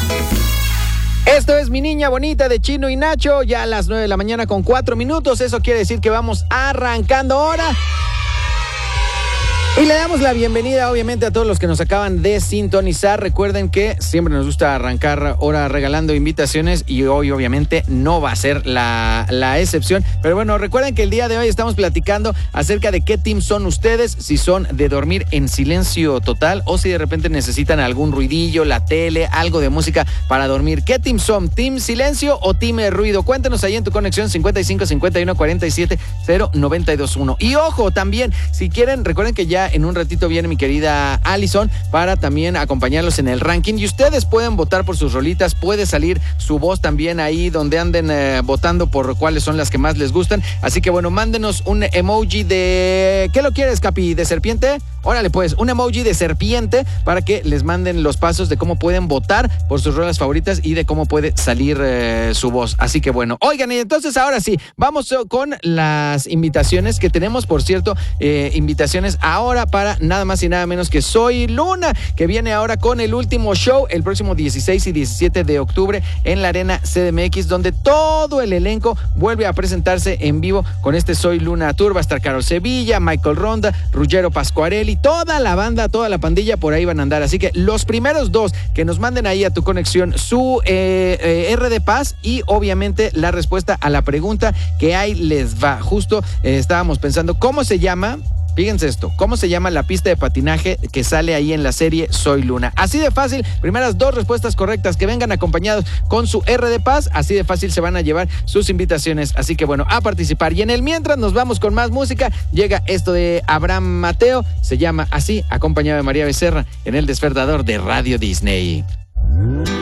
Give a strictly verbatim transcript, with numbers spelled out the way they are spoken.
Esto es Mi Niña Bonita de Chino y Nacho, ya a las nueve de la mañana con cuatro minutos. Eso quiere decir que vamos arrancando ahora. Y le damos la bienvenida, obviamente, a todos los que nos acaban de sintonizar. Recuerden que siempre nos gusta arrancar ahora regalando invitaciones y hoy, obviamente, no va a ser la, la excepción. Pero bueno, recuerden que el día de hoy estamos platicando acerca de qué team son ustedes, si son de dormir en silencio total o si de repente necesitan algún ruidillo, la tele, algo de música para dormir. ¿Qué team son? ¿Team silencio o team ruido? Cuéntanos ahí en tu conexión cincuenta y cinco, cincuenta y uno, cuarenta y siete, cero, noventa y dos, uno. Y ojo, también, si quieren, recuerden que ya en un ratito viene mi querida Allison para también acompañarlos en el ranking y ustedes pueden votar por sus rolitas, puede salir su voz también ahí donde anden eh, votando por cuáles son las que más les gustan, así que bueno, mándenos un emoji de... ¿Qué lo quieres, Capi? ¿De serpiente? Órale pues, un emoji de serpiente para que les manden los pasos de cómo pueden votar por sus rolas favoritas y de cómo puede salir eh, su voz, así que bueno, oigan, y entonces ahora sí, vamos con las invitaciones que tenemos, por cierto, eh, invitaciones ahora para nada más y nada menos que Soy Luna, que viene ahora con el último show el próximo dieciséis y diecisiete de octubre en la Arena C D M X, donde todo el elenco vuelve a presentarse en vivo con este Soy Luna Tour. Va a estar Carol Sevilla, Michael Ronda, Ruggero Pascuarelli, toda la banda, toda la pandilla por ahí van a andar, así que los primeros dos que nos manden ahí a tu conexión su eh, eh, R de Paz y obviamente la respuesta a la pregunta que ahí les va. Justo eh, estábamos pensando cómo se llama. Fíjense esto, ¿cómo se llama la pista de patinaje que sale ahí en la serie Soy Luna? Así de fácil, primeras dos respuestas correctas que vengan acompañados con su R de Paz, así de fácil se van a llevar sus invitaciones, así que bueno, a participar. Y en el mientras nos vamos con más música, llega esto de Abraham Mateo, se llama así, acompañado de María Becerra en El Despertador de Radio Disney.